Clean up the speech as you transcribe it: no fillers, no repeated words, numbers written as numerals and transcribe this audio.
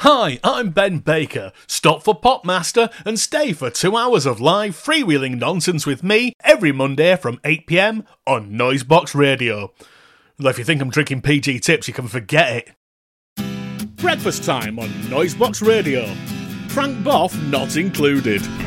Hi, I'm Ben Baker. Stop for Popmaster and stay for 2 hours of live freewheeling nonsense with me every Monday from 8 PM on Noisebox Radio. Well, if you think I'm drinking PG Tips, you can forget it. Breakfast time on Noisebox Radio. Frank Boff not included.